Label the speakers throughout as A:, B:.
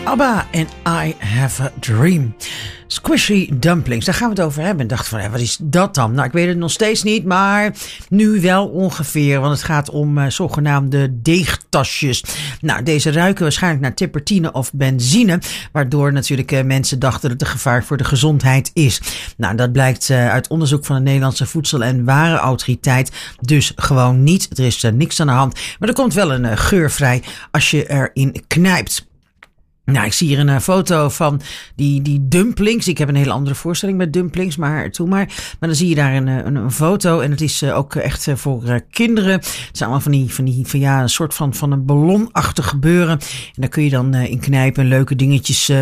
A: ABBA en I Have a Dream. Squishy dumplings, daar gaan we het over hebben. Ik dacht van, wat is dat dan? Nou, ik weet het nog steeds niet, maar nu wel ongeveer. Want het gaat om zogenaamde deegtasjes. Nou, deze ruiken waarschijnlijk naar terpentine of benzine. Waardoor natuurlijk mensen dachten dat het een gevaar voor de gezondheid is. Nou, dat blijkt uit onderzoek van de Nederlandse Voedsel- en Warenautoriteit. Dus gewoon niet. Er is niks aan de hand. Maar er komt wel een geur vrij als je erin knijpt. Nou, ik zie hier een foto van die dumplings. Ik heb een hele andere voorstelling met dumplings, maar toe maar. Maar dan zie je daar een foto en het is ook echt voor kinderen. Het is allemaal van een soort van een ballonachtig gebeuren. En daar kun je dan in knijpen en leuke dingetjes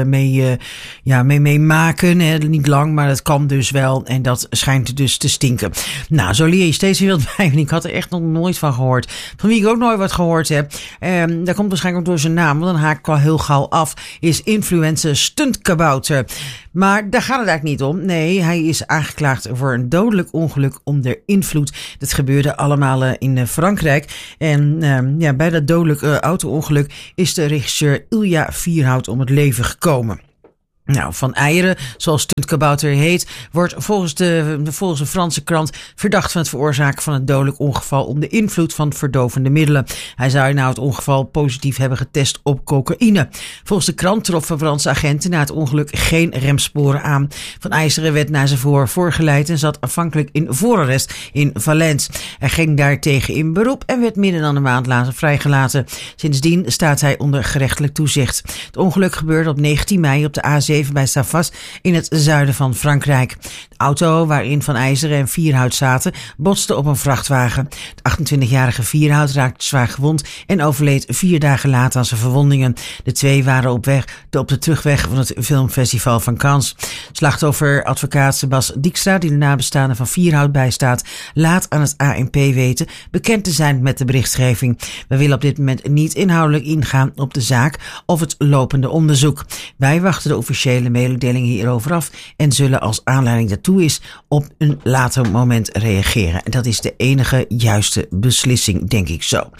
A: mee maken. Niet lang, maar dat kan dus wel. En dat schijnt dus te stinken. Nou, zo leer je steeds weer wat bij. En ik had er echt nog nooit van gehoord. Van wie ik ook nooit wat gehoord heb. Daar komt waarschijnlijk ook door zijn naam, want dan haak ik wel heel gauw af. Is influencer Stuntkabouter. Maar daar gaat het eigenlijk niet om. Nee, hij is aangeklaagd voor een dodelijk ongeluk onder invloed. Dat gebeurde allemaal in Frankrijk. En bij dat dodelijk auto-ongeluk is de regisseur Ilja Vierhout om het leven gekomen. Nou, Van Eieren, zoals Stuntkabouter heet, wordt volgens de Franse krant verdacht van het veroorzaken van een dodelijk ongeval onder invloed van verdovende middelen. Hij zou na het ongeval positief hebben getest op cocaïne. Volgens de krant troffen Franse agenten na het ongeluk geen remsporen aan. Van Eieren werd naar zijn voorgeleid en zat afhankelijk in voorarrest in Valence. Hij ging daartegen in beroep en werd minder dan een maand later vrijgelaten. Sindsdien staat hij onder gerechtelijk toezicht. Het ongeluk gebeurde op 19 mei op de A7 bij Savas in het zuiden van Frankrijk. De auto waarin Van Eieren en Vierhout zaten botste op een vrachtwagen. De 28-jarige Vierhout raakte zwaar gewond en overleed 4 dagen later aan zijn verwondingen. De twee waren op de terugweg van het filmfestival van Cannes. Slachtofferadvocaat Sebas Dijkstra, die de nabestaanden van Vierhout bijstaat, laat aan het ANP weten bekend te zijn met de berichtgeving. We willen op dit moment niet inhoudelijk ingaan op de zaak of het lopende onderzoek. Wij wachten de officiële mededelingen hierover af en zullen als aanleiding daartoe is op een later moment reageren. En dat is de enige juiste beslissing, denk ik zo.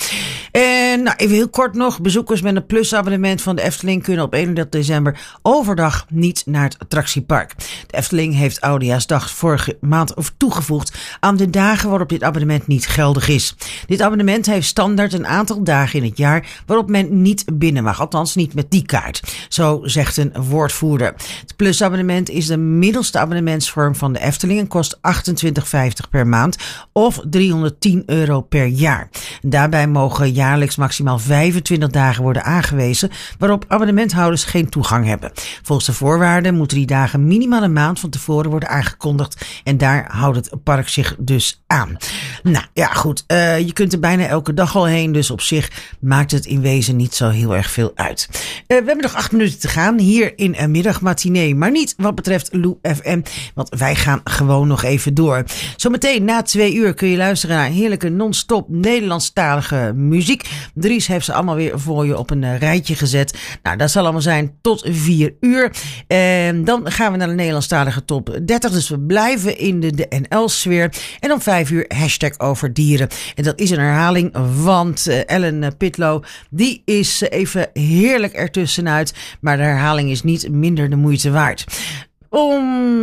A: En nou, even heel kort nog. Bezoekers met een plusabonnement van de Efteling kunnen op 31 december overdag niet naar het attractiepark. De Efteling heeft Oudejaarsdag vorige maand toegevoegd aan de dagen waarop dit abonnement niet geldig is. Dit abonnement heeft standaard een aantal dagen in het jaar waarop men niet binnen mag. Althans niet met die kaart. Zo zegt een woordvoerder. Het plusabonnement is de middelste abonnementsvorm van de Efteling en kost €28,50 per maand of €310 per jaar. Daarbij mogen jaarlijks maximaal 25 dagen worden aangewezen waarop abonnementhouders geen toegang hebben. Volgens de voorwaarden moeten die dagen minimaal een maand van tevoren worden aangekondigd en daar houdt het park zich dus aan. Nou ja, goed. Je kunt er bijna elke dag al heen, dus op zich maakt het in wezen niet zo heel erg veel uit. We hebben nog 8 minuten te gaan hier in een middagmatinee, maar niet wat betreft Lou FM, want wij gaan gewoon nog even door. Zometeen na 2 uur kun je luisteren naar heerlijke non-stop Nederlandstalige muziek. Dries heeft ze allemaal weer voor je op een rijtje gezet. Nou, dat zal allemaal zijn tot 4 uur. En dan gaan we naar de Nederlandstalige top 30, dus we blijven in de NL-sfeer. En om 5 uur hashtag over dieren. En dat is een herhaling, want Ellen Pitlow, die is even heerlijk ertussenuit, maar de herhaling is niet minder de moeite waard. Om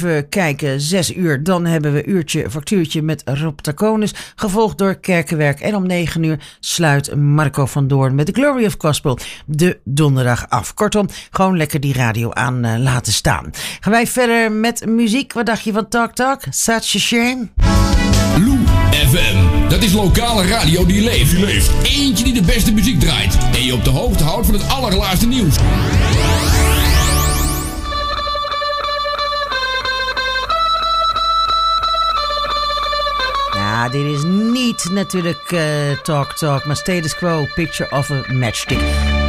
A: 6 uur, dan hebben we factuurtje met Rob Taconis, gevolgd door Kerkenwerk. En om 9 uur sluit Marco van Doorn met The Glory of Gospel de donderdag af. Kortom, gewoon lekker die radio aan laten staan. Gaan wij verder met muziek. Wat dacht je van Talk Talk? Such a shame.
B: Lou FM, dat is lokale radio die leeft. Eentje die de beste muziek draait en je op de hoogte houdt van het allerlaatste nieuws.
A: Ja, dit is niet natuurlijk Talk Talk, maar Status Quo, Picture of a Matchstick.